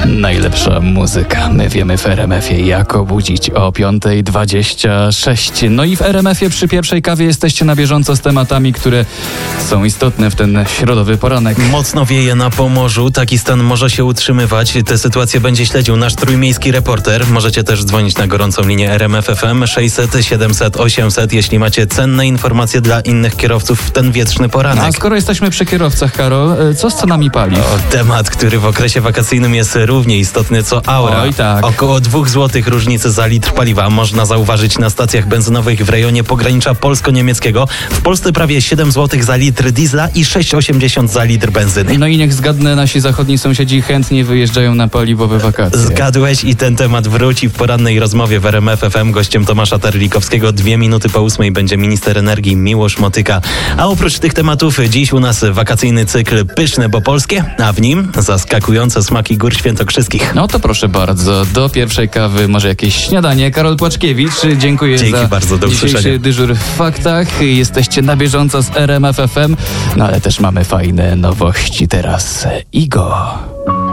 Najlepsza muzyka. My wiemy w RMF-ie, jak obudzić o 5:26. No i w RMF-ie przy pierwszej kawie jesteście na bieżąco z tematami, które są istotne w ten środowy poranek. Mocno wieje na Pomorzu. Taki stan może się utrzymywać. Tę sytuację będzie śledził nasz trójmiejski reporter. Możecie też dzwonić na gorącą linię RMF FM 600 700 800, jeśli macie cenne informacje dla innych kierowców w ten wietrzny poranek. A skoro jesteśmy przy kierowcach, Karol, co z cenami paliw? Temat, który w okresie wakacyjnym jest równie istotny co aura. Oj, tak. Około 2 zł różnicy za litr paliwa można zauważyć na stacjach benzynowych w rejonie pogranicza polsko-niemieckiego. W Polsce prawie 7 zł za litr diesla i 6,80 za litr benzyny. No i niech zgadnę, nasi zachodni sąsiedzi chętnie wyjeżdżają na paliwowe wakacje. Zgadłeś i ten temat wróci w porannej rozmowie w RMF FM. Gościem Tomasza Terlikowskiego 2 minuty po 8 będzie minister energii Miłosz Motyka. A oprócz tych tematów dziś u nas wakacyjny cykl Pyszne, bo polskie, a w nim zaskakujące smaki gór świętokrzyskich. No to proszę bardzo, do pierwszej kawy może jakieś śniadanie. Karol Płaczkiewicz, dziękuję za bardzo, do dzisiejszy usłyszenia. dyżur w faktach. Jesteście na bieżąco z RMF FM, no ale też mamy fajne nowości teraz. Igo.